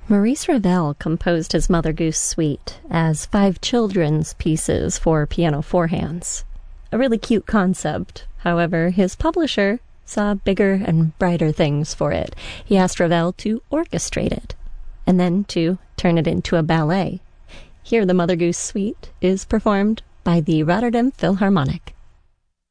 Maurice Ravel composed his Mother Goose Suite as 5 children's pieces for piano 4 hands. A really cute concept. However, his publisher saw bigger and brighter things for it. He asked Ravel to orchestrate it, and then to turn it into a ballet. Here, the Mother Goose Suite is performed by the Rotterdam Philharmonic.